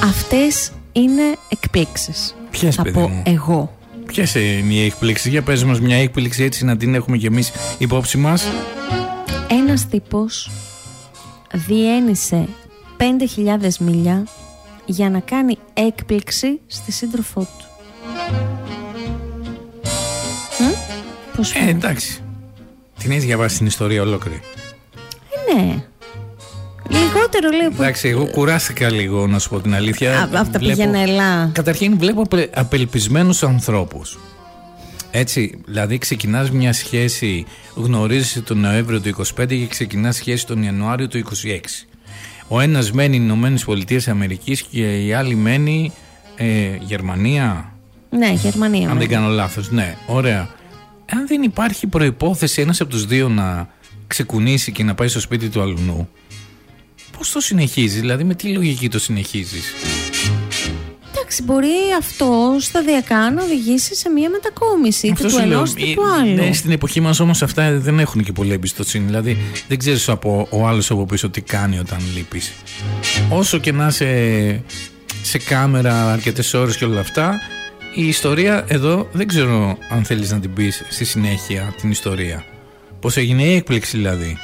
Αυτές είναι εκπλήξεις. Ποιες, θα παιδί πω μου? εγώ. Ποιες είναι οι εκπλήξεις? Για πες μας μια έκπληξη έτσι να την έχουμε κι εμείς υπόψη μας. Ένας τύπος διένυσε 5.000 μίλια για να κάνει έκπληξη στη σύντροφό του. Πώς φαίνεται? Εντάξει. Την έχεις διαβάσει την ιστορία ολόκληρη? Ναι. Λιγότερο λίγο. Εντάξει, εγώ κουράστηκα λίγο, να σου πω την αλήθεια. Αυτά πήγαινε ελά. Καταρχήν βλέπω απελπισμένους ανθρώπους. Έτσι, δηλαδή ξεκινάς μια σχέση, γνωρίζεσαι τον Νοέμβριο του 25 και ξεκινάς σχέση τον Ιανουάριο του 26. Ο ένας μένει Ηνωμένες Πολιτείες Αμερικής και η άλλη μένει Γερμανία. Ναι, Γερμανία. Αν δεν κάνω λάθος, ναι, ωραία. Αν δεν υπάρχει προϋπόθεση ένας από τους δύο να ξεκουνήσει και να πάει στο σπίτι του αλουνού, πώς το συνεχίζεις, δηλαδή με τι λογική το συνεχίζεις? Εντάξει, μπορεί αυτό σταδιακά να οδηγήσει σε μια μετακόμιση είτε του ενός είτε του άλλου. Ναι, στην εποχή μας όμως αυτά δεν έχουν και πολύ εμπιστοσύνη. Δηλαδή δεν ξέρεις ο άλλος από πίσω τι κάνει όταν λείπεις. Όσο και να είσαι σε κάμερα αρκετές ώρες και όλα αυτά, η ιστορία εδώ δεν ξέρω αν θέλεις να την πεις στη συνέχεια την ιστορία. Πώς έγινε η έκπληξη δηλαδή?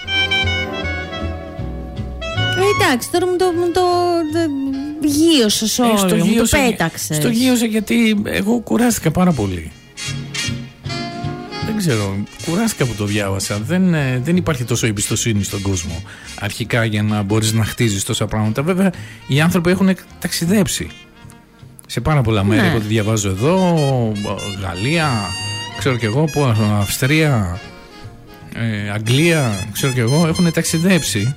Εντάξει, τώρα μου το γείωσες όλο, μου το πέταξες. Στο γείωσε γιατί εγώ κουράστηκα πάρα πολύ. Δεν ξέρω, κουράστηκα που το διάβασα. Δεν υπάρχει τόσο εμπιστοσύνη στον κόσμο αρχικά για να μπορείς να χτίζεις τόσα πράγματα. Βέβαια οι άνθρωποι έχουν ταξιδέψει σε πάρα πολλά μέρη. Εγώ τη διαβάζω εδώ, Γαλλία, ξέρω κι εγώ, Αυστρία, Αγγλία, ξέρω κι εγώ, έχουν ταξιδέψει.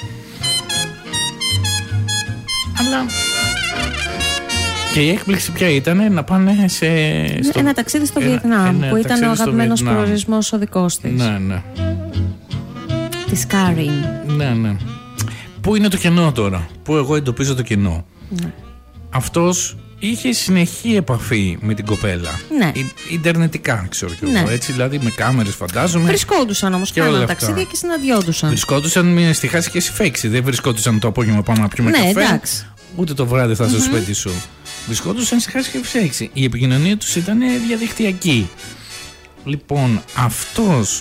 Αλλά και η έκπληξη ποια ήταν? Να πάνε ένα ταξίδι στο Βιετνάμ, που ήταν ο αγαπημένος προορισμός ο δικός της. Ναι. Της Κάριν. Ναι. Πού είναι το κενό τώρα? Πού εγώ εντοπίζω το κενό? Ναι. Αυτός είχε συνεχή επαφή με την κοπέλα. Ναι. Ιντερνετικά, ξέρω κι εγώ. Έτσι, δηλαδή με κάμερες, φαντάζομαι. Βρισκόντουσαν όμως, κάναν ταξίδια και συναντιόντουσαν. Βρισκόντουσαν στη χάση και στη φέξη. Δεν βρισκόντουσαν το απόγευμα πάμε να πιούμε καφέ. Εντάξει. Ούτε το βράδυ θα στο σπίτι σου. Βρισκόντουσαν στη χάση και στη φέξη. Η επικοινωνία τους ήταν διαδικτυακή. Λοιπόν, αυτός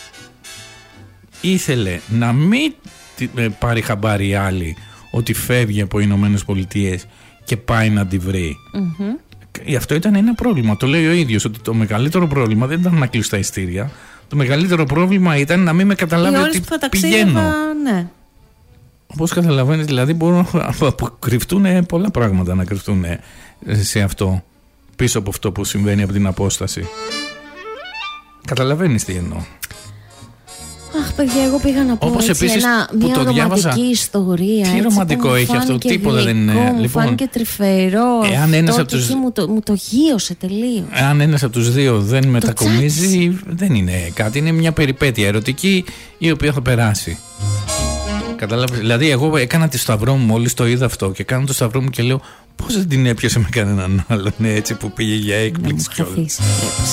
ήθελε να μην πάρει χαμπάρι άλλη ότι φεύγει από οι Ηνωμένες Πολιτείες και πάει να τη βρει. Αυτό ήταν ένα πρόβλημα. Το λέει ο ίδιος ότι το μεγαλύτερο πρόβλημα δεν ήταν να κλείσει τα ειστήρια. Το μεγαλύτερο πρόβλημα ήταν να μην με καταλάβει ότι πηγαίνω. Ναι. Όπως καταλαβαίνεις, δηλαδή μπορούν να κρυφτούν πολλά πράγματα, να κρυφτούν σε αυτό, πίσω από αυτό που συμβαίνει από την απόσταση. Καταλαβαίνεις τι εννοώ? Αχ, παιδιά, εγώ πήγα να πω όπως έτσι επίσης, μια ρομαντική ιστορία. Τι ρομαντικό έχει αυτό? Τίποτα δεν είναι. Μου φάνηκε τρυφερό. Εάν ένας από τους... μου το γείωσε τελείως. Εάν ένας από τους δύο δεν μετακομίζει, δεν είναι κάτι. Είναι μια περιπέτεια ερωτική η οποία θα περάσει. Κατάλαβες? Δηλαδή, εγώ έκανα τη σταυρό μου μόλις το είδα αυτό και κάνω το σταυρό μου και λέω πώς δεν την έπιασε με κανέναν άλλον έτσι που πήγε για έκπληξη.